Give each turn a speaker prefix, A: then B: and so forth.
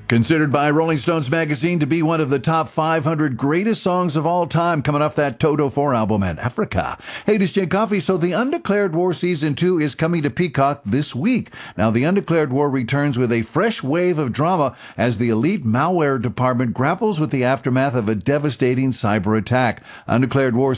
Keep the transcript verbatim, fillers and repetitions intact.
A: Considered by Rolling Stones magazine to be one of the top five hundred greatest songs of all time, coming off that Toto four album and Africa. Hey, this is Jay Coffey. So the Undeclared War Season two is coming to Peacock this week. Now, the Undeclared War returns with a fresh wave of drama as the elite malware department grapples with the aftermath of a devastating cyber attack. Undeclared War